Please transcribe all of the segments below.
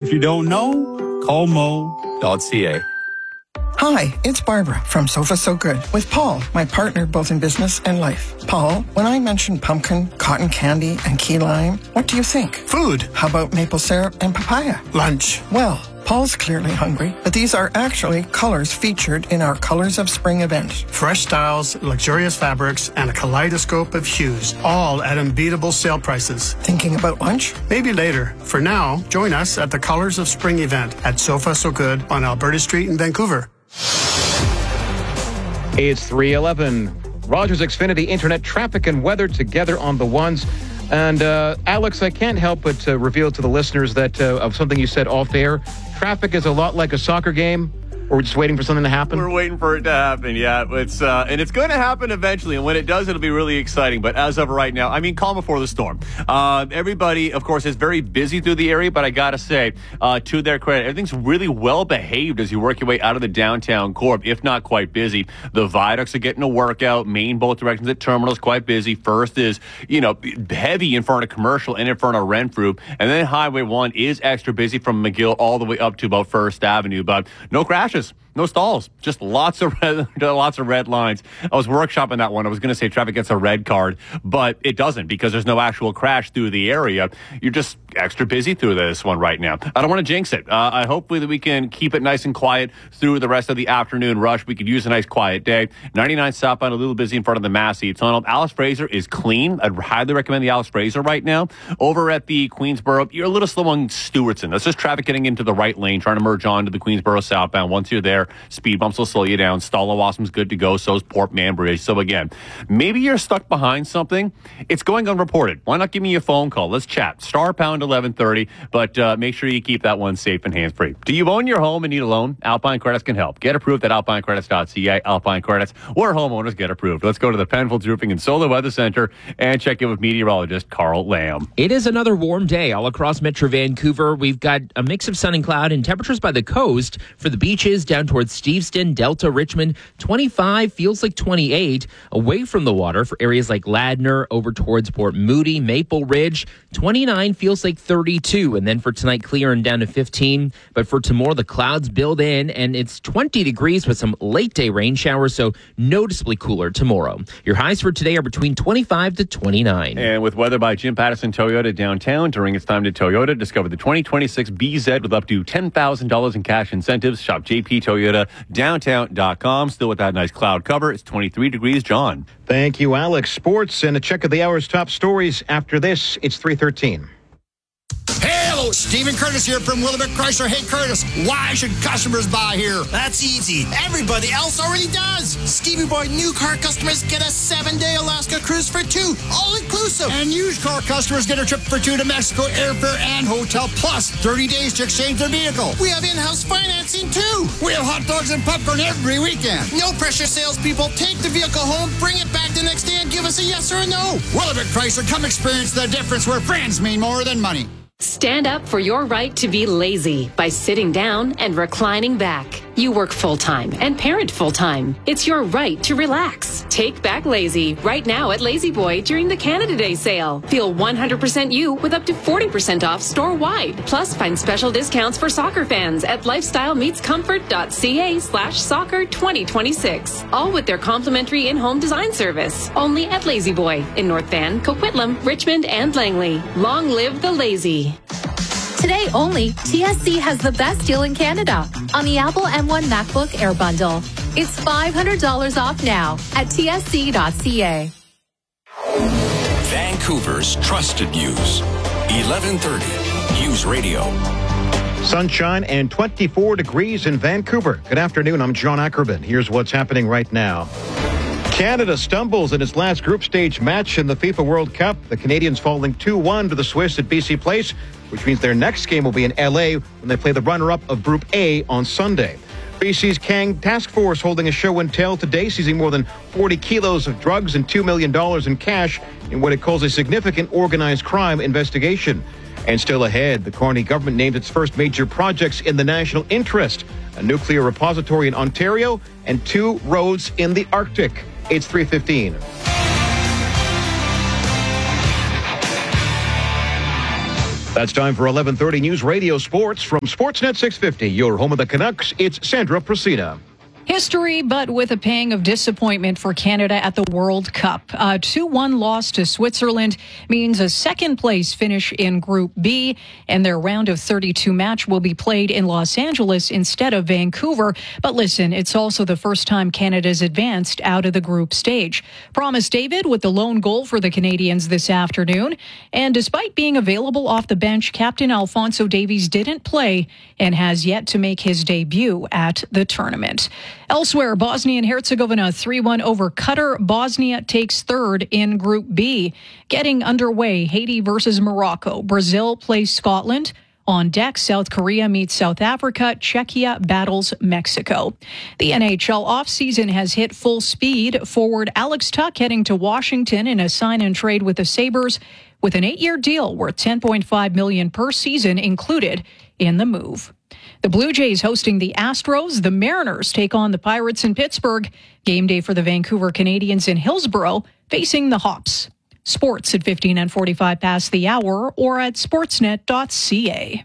If you don't know, call mo.ca. Hi, it's Barbara from Sofa So Good with Paul, my partner both in business and life. Paul, when I mentioned pumpkin, cotton candy, and key lime, what do you think? Food. How about maple syrup and papaya? Lunch. Well, Paul's clearly hungry, but these are actually colors featured in our Colors of Spring event. Fresh styles, luxurious fabrics, and a kaleidoscope of hues, all at unbeatable sale prices. Thinking about lunch? Maybe later. For now, join us at the Colors of Spring event at Sofa So Good on Alberta Street in Vancouver. It's 3:11. Rogers Xfinity Internet traffic and weather together on the ones. And Alex, I can't help but reveal to the listeners that of something you said off air. Traffic is a lot like a soccer game. Or we're just waiting for something to happen? We're waiting for it to happen, yeah. It's and it's going to happen eventually, and when it does, it'll be really exciting. But as of right now, I mean, calm before the storm. Everybody, of course, is very busy through the area, but I got to say, to their credit, everything's really well behaved as you work your way out of the downtown core, if not quite busy. The viaducts are getting a workout. Main both directions at terminals quite busy. First is, heavy in front of Commercial and in front of Renfrew. And then Highway 1 is extra busy from McGill all the way up to about First Avenue. But no crashes. No stalls, just lots of red lines. I was workshopping that one. I was going to say traffic gets a red card, but it doesn't because there's no actual crash through the area. You're just extra busy through this one right now. I don't want to jinx it. I hopefully that we can keep it nice and quiet through the rest of the afternoon rush. We could use a nice quiet day. 99 southbound, a little busy in front of the Massey Tunnel. Alice Fraser is clean. I'd highly recommend the Alice Fraser right now. Over at the Queensboro, you're a little slow on Stewartson. That's just traffic getting into the right lane, trying to merge onto the Queensboro southbound. Once you're there, speed bumps will slow you down. Stalla-Wassom's good to go. So is Port Manbury. So again, maybe you're stuck behind something. It's going unreported. Why not give me a phone call? Let's chat. Star pound 1130. But make sure you keep that one safe and hands-free. Do you own your home and need a loan? Alpine Credits can help. Get approved at alpinecredits.ca. Alpine Credits, where homeowners get approved. Let's go to the Penfolds Roofing and Solar Weather Center and check in with meteorologist Carl Lamb. It is another warm day all across Metro Vancouver. We've got a mix of sun and cloud and temperatures by the coast for the beaches down towards Steveston, Delta, Richmond. 25 feels like 28. Away from the water for areas like Ladner, over towards Port Moody, Maple Ridge. 29 feels like 32. And then for tonight, clear and down to 15. But for tomorrow, the clouds build in and it's 20 degrees with some late day rain showers. So noticeably cooler tomorrow. Your highs for today are between 25 to 29. And with weather by Jim Patterson Toyota downtown, during its time to Toyota, discover the 2026 BZ with up to $10,000 in cash incentives. Shop JP Toyota downtown.com. Still with that nice cloud cover. It's 23 degrees. John. Thank you, Alex. Sports and a check of the hour's top stories. After this, it's 3:13. Hello, Stephen Curtis here from Willamette Chrysler. Hey, Curtis, why should customers buy here? That's easy. Everybody else already does. Stevie Boy new car customers get a 7-day Alaska cruise for 2, all inclusive. And used car customers get a trip for 2 to Mexico, airfare and hotel, plus 30 days to exchange their vehicle. We have in-house financing, too. We have hot dogs and popcorn every weekend. No pressure, salespeople. Take the vehicle home, bring it back the next day, and give us a yes or a no. Willamette Chrysler, come experience the difference where friends mean more than money. Stand up for your right to be lazy by sitting down and reclining back. You work full-time and parent full-time. It's your right to relax. Take back lazy right now at Lazy Boy during the Canada Day sale. Feel 100% you with up to 40% off store-wide. Plus, find special discounts for soccer fans at lifestylemeetscomfort.ca/soccer 2026. All with their complimentary in-home design service. Only at Lazy Boy in North Van, Coquitlam, Richmond, and Langley. Long live the lazy. Today only, TSC has the best deal in Canada on the Apple M1 MacBook Air Bundle. It's $500 off now at tsc.ca. Vancouver's trusted news. 1130 News Radio. Sunshine and 24 degrees in Vancouver. Good afternoon. I'm John Ackerman. Here's what's happening right now. Canada stumbles in its last group stage match in the FIFA World Cup. The Canadians falling 2-1 to the Swiss at BC Place, which means their next game will be in LA when they play the runner-up of Group A on Sunday. BC's Kang Task Force holding a show and tell today, seizing more than 40 kilos of drugs and $2 million in cash in what it calls a significant organized crime investigation. And still ahead, the Carney government named its first major projects in the national interest, a nuclear repository in Ontario and 2 roads in the Arctic. It's 3:15. That's time for 11:30 News Radio Sports from Sportsnet 650. Your home of the Canucks, it's Sandra Procina. History, but with a pang of disappointment for Canada at the World Cup. A 2-1 loss to Switzerland means a second-place finish in Group B, and their round of 32 match will be played in Los Angeles instead of Vancouver. But listen, it's also the first time Canada's advanced out of the group stage. Promise David with the lone goal for the Canadians this afternoon. And despite being available off the bench, Captain Alphonso Davies didn't play and has yet to make his debut at the tournament. Elsewhere, Bosnia and Herzegovina 3-1 over Qatar. Bosnia takes third in Group B. Getting underway, Haiti versus Morocco. Brazil plays Scotland. On deck, South Korea meets South Africa. Czechia battles Mexico. The NHL offseason has hit full speed. Forward Alex Tuch heading to Washington in a sign and trade with the Sabres with an 8-year deal worth $10.5 million per season included in the move. The Blue Jays hosting the Astros. The Mariners take on the Pirates in Pittsburgh. Game day for the Vancouver Canadians in Hillsborough, facing the Hops. Sports at 15 and 45 past the hour or at sportsnet.ca.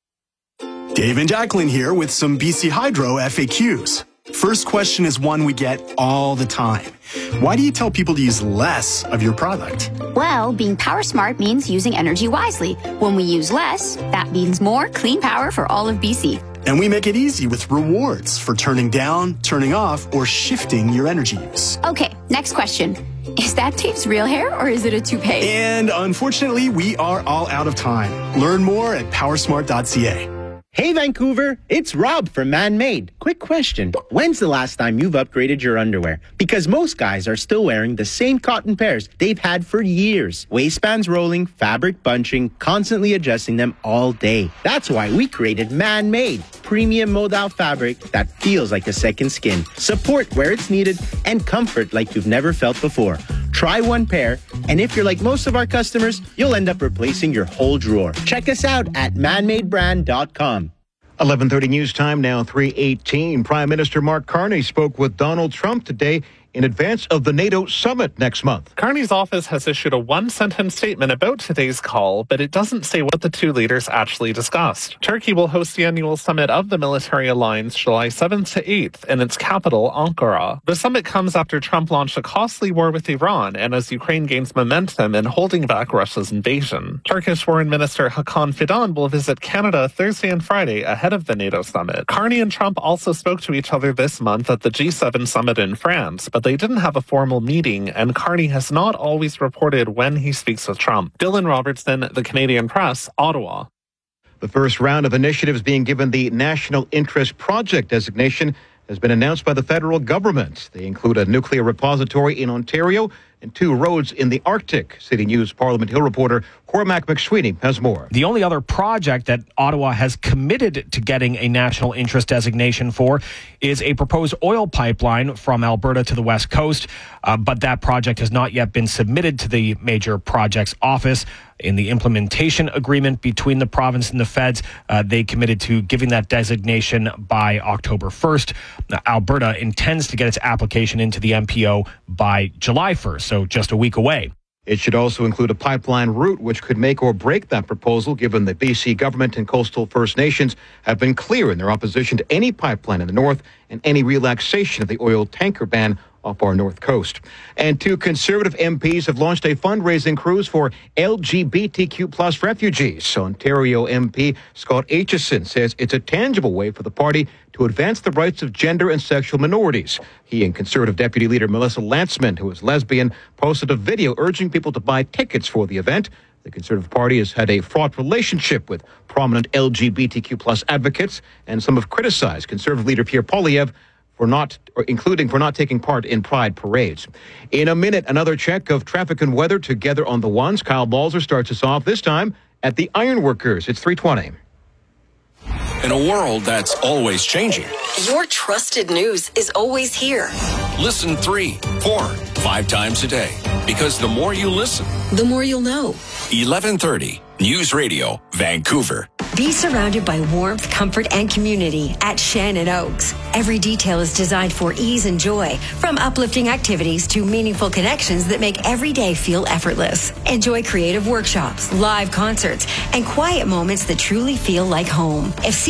Dave and Jacqueline here with some BC Hydro FAQs. First question is one we get all the time. Why do you tell people to use less of your product? Well, being power smart means using energy wisely. When we use less, that means more clean power for all of BC. And we make it easy with rewards for turning down, turning off, or shifting your energy use. Okay, next question. Is that Dave's real hair or is it a toupee? And unfortunately, we are all out of time. Learn more at powersmart.ca. Hey Vancouver, it's Rob from Man-Made. Quick question. When's the last time you've upgraded your underwear? Because most guys are still wearing the same cotton pairs they've had for years. Waistbands rolling, fabric bunching, constantly adjusting them all day. That's why we created Man-Made, premium modal fabric that feels like a second skin. Support where it's needed and comfort like you've never felt before. Try one pair, and if you're like most of our customers, you'll end up replacing your whole drawer. Check us out at manmadebrand.com. 11:30 news time now, 3:18. Prime Minister Mark Carney spoke with Donald Trump today in advance of the NATO summit next month. Carney's office has issued a one-sentence statement about today's call, but it doesn't say what the two leaders actually discussed. Turkey will host the annual summit of the military alliance July 7th to 8th in its capital, Ankara. The summit comes after Trump launched a costly war with Iran and as Ukraine gains momentum in holding back Russia's invasion. Turkish Foreign Minister Hakan Fidan will visit Canada Thursday and Friday ahead of the NATO summit. Carney and Trump also spoke to each other this month at the G7 summit in France, but they didn't have a formal meeting, and Carney has not always reported when he speaks with Trump. Dylan Robertson, The Canadian Press, Ottawa. The first round of initiatives being given the National Interest Project designation has been announced by the federal government. They include a nuclear repository in Ontario and 2 roads in the Arctic. City News Parliament Hill reporter Cormac McSweeney has more. The only other project that Ottawa has committed to getting a national interest designation for is a proposed oil pipeline from Alberta to the West Coast, but that project has not yet been submitted to the Major Projects Office. In the implementation agreement between the province and the feds, they committed to giving that designation by October 1st. Alberta intends to get its application into the MPO by July 1st, so just a week away. It should also include a pipeline route which could make or break that proposal, given the BC government and coastal First Nations have been clear in their opposition to any pipeline in the north and any relaxation of the oil tanker ban off our north coast. And 2 Conservative MPs have launched a fundraising cruise for LGBTQ plus refugees. Ontario MP Scott Aitchison says it's a tangible way for the party to advance the rights of gender and sexual minorities. He and Conservative Deputy Leader Melissa Lantsman, who is lesbian, posted a video urging people to buy tickets for the event. The Conservative Party has had a fraught relationship with prominent LGBTQ plus advocates, and some have criticized Conservative Leader Pierre Poilievre for not taking part in pride parades. In a minute, another check of traffic and weather together on the ones. Kyle Balzer starts us off, this time at the Ironworkers. It's 3:20. In a world that's always changing, your trusted news is always here. Listen 3, 4, 5 times a day. Because the more you listen, the more you'll know. 1130 News Radio, Vancouver. Be surrounded by warmth, comfort, and community at Shannon Oaks. Every detail is designed for ease and joy, from uplifting activities to meaningful connections that make every day feel effortless. Enjoy creative workshops, live concerts, and quiet moments that truly feel like home. If